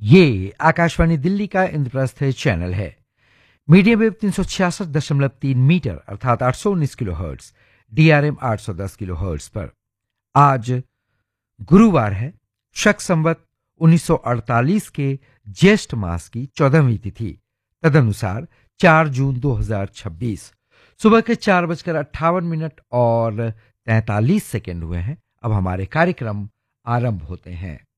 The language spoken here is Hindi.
ये आकाशवाणी दिल्ली का इंद्रप्रस्थ चैनल है। मीडियम वेव 366.3 मीटर अर्थात 819 kilo hertz, DRM 810 kilo hertz पर। आज गुरुवार है, शक संवत 1948 के ज्येष्ठ मास की 14वीं तिथि, तदनुसार 4 जून 2026 सुबह के 4:58 और 43 सेकेंड हुए हैं। अब हमारे कार्यक्रम आरंभ होते हैं।